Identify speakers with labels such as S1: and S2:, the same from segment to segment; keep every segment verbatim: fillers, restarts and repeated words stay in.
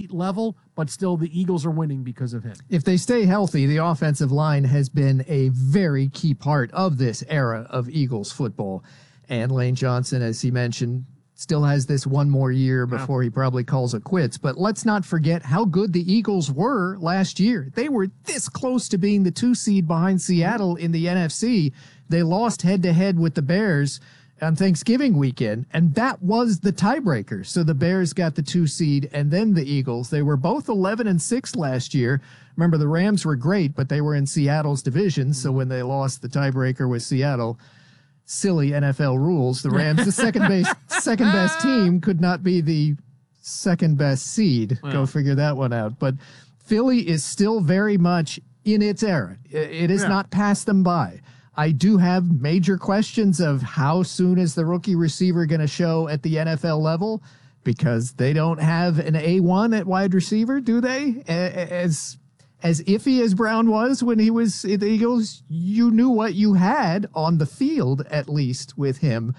S1: elite level, but still the Eagles are winning because of him.
S2: If they stay healthy, the offensive line has been a very key part of this era of Eagles football. And Lane Johnson, as he mentioned, still has this one more year before he probably calls it quits. But let's not forget how good the Eagles were last year. They were this close to being the two seed behind Seattle in the N F C. They lost head-to-head with the Bears on Thanksgiving weekend, and that was the tiebreaker. So the Bears got the two seed and then the Eagles. They were both eleven and six last year. Remember, the Rams were great, but they were in Seattle's division. So when they lost the tiebreaker with Seattle, silly N F L rules, the Rams, the second base, second best team, could not be the second best seed. Wow. Go figure that one out. But Philly is still very much in its era. It has yeah. not passed them by. I do have major questions of how soon is the rookie receiver going to show at the N F L level, because they don't have an A one at wide receiver, do they? As as iffy as Brown was when he was at the Eagles, you knew what you had on the field, at least with him.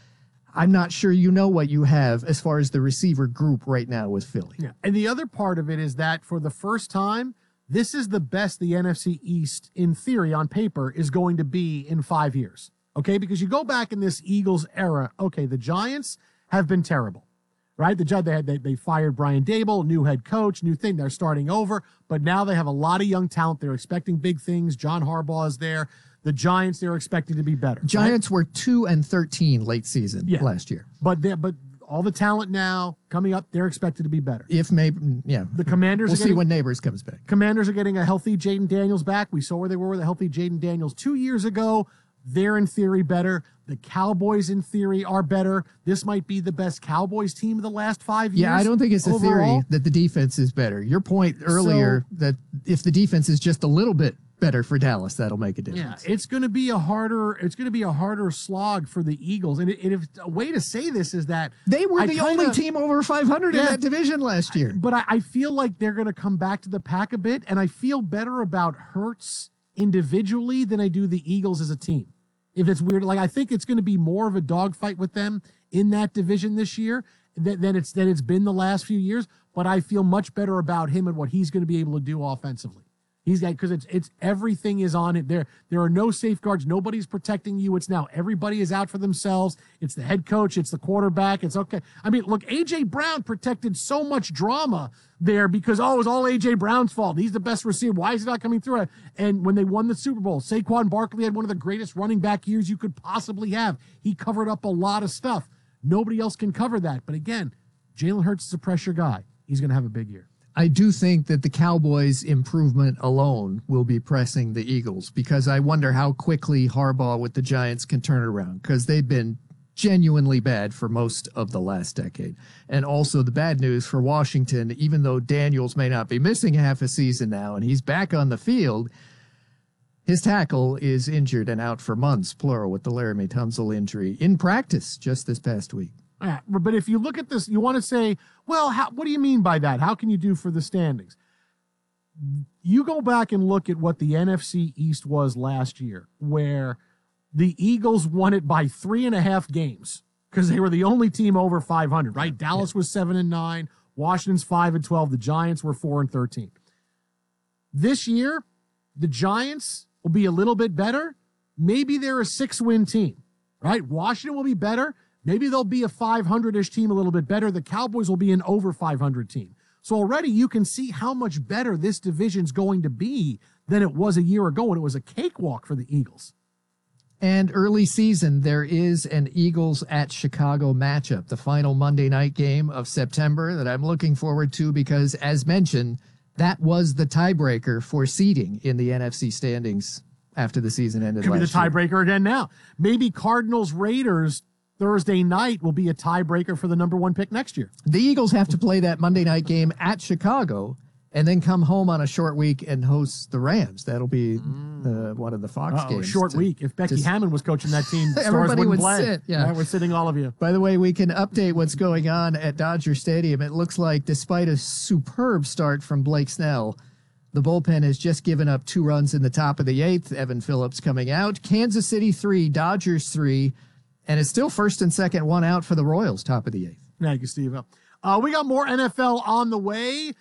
S2: I'm not sure you know what you have as far as the receiver group right now with Philly.
S1: Yeah. And the other part of it is that for the first time, this is the best the N F C East, in theory, on paper, is going to be in five years. Okay? Because you go back in this Eagles era, okay, the Giants have been terrible, right? The they, had, they, they fired Brian Dable, new head coach, new thing. They're starting over, but now they have a lot of young talent. They're expecting big things. John Harbaugh is there. The Giants, they're expecting to be better.
S2: Giants
S1: right?
S2: were two and thirteen late season yeah. last year.
S1: But they but all the talent now coming up, they're expected to be better.
S2: If maybe, yeah.
S1: The Commanders
S2: We'll
S1: are getting,
S2: see when Neighbors comes back.
S1: Commanders are getting a healthy Jaden Daniels back. We saw where they were with a healthy Jaden Daniels two years ago. They're in theory better. The Cowboys in theory are better. This might be the best Cowboys team of the last five years.
S2: Yeah, I don't think it's a
S1: overall.
S2: theory that the defense is better. Your point earlier so, that if the defense is just a little bit better for Dallas, that'll make a difference.
S1: Yeah, it's going to be a harder. It's going to be a harder slog for the Eagles. And, it, and if a way to say this is that
S2: they were
S1: I
S2: the
S1: kinda,
S2: only team over five hundred
S1: yeah,
S2: in that division last year.
S1: But I, I feel like they're going to come back to the pack a bit, and I feel better about Hurts individually than I do the Eagles as a team. If it's weird, like I think it's going to be more of a dogfight with them in that division this year than, than it's than it's been the last few years. But I feel much better about him and what he's going to be able to do offensively. He's got, because it's it's everything is on it. There there are no safeguards. Nobody's protecting you. It's now everybody is out for themselves. It's the head coach. It's the quarterback. It's okay. I mean, look, A J Brown protected so much drama there because, oh, it was all A J Brown's fault. He's the best receiver. Why is he not coming through? And when they won the Super Bowl, Saquon Barkley had one of the greatest running back years you could possibly have. He covered up a lot of stuff. Nobody else can cover that. But again, Jalen Hurts is a pressure guy. He's going to have a big year.
S2: I do think that the Cowboys' improvement alone will be pressing the Eagles, because I wonder how quickly Harbaugh with the Giants can turn around, because they've been genuinely bad for most of the last decade. And also the bad news for Washington, even though Daniels may not be missing half a season now and he's back on the field, his tackle is injured and out for months, plural, with the Laramie Tunsil injury in practice just this past week.
S1: Yeah, but if you look at this, you want to say, well, how, what do you mean by that? How can you do for the standings? You go back and look at what the N F C East was last year, where the Eagles won it by three and a half games because they were the only team over five hundred, right? Dallas yeah. was seven and nine, Washington's five and twelve, the Giants were four and thirteen. This year, the Giants will be a little bit better. Maybe they're a six-win team, right? Washington will be better. Maybe they'll be a five hundred-ish team a little bit better. The Cowboys will be an over five hundred team. So already you can see how much better this division's going to be than it was a year ago when it was a cakewalk for the Eagles.
S2: And early season, there is an Eagles at Chicago matchup, the final Monday night game of September that I'm looking forward to because, as mentioned, that was the tiebreaker for seeding in the N F C standings after the season ended
S1: Could
S2: last
S1: be the tiebreaker
S2: year.
S1: again now. Maybe Cardinals-Raiders Thursday night will be a tiebreaker for the number one pick next year.
S2: The Eagles have to play that Monday night game at Chicago and then come home on a short week and host the Rams. That'll be mm. the, one of the Fox
S1: Uh-oh,
S2: games.
S1: Short
S2: to,
S1: week. If Becky
S2: to,
S1: Hammond was coaching that team, the
S2: everybody would
S1: play.
S2: sit. Yeah.
S1: yeah, we're sitting all of you.
S2: By the way, we can update what's going on at Dodger Stadium. It looks like despite a superb start from Blake Snell, the bullpen has just given up two runs in the top of the eighth. Evan Phillips coming out. Kansas City three, Dodgers three. And it's still first and second, one out for the Royals, top of the eighth.
S1: Thank you, Steve. Uh, we got more N F L on the way.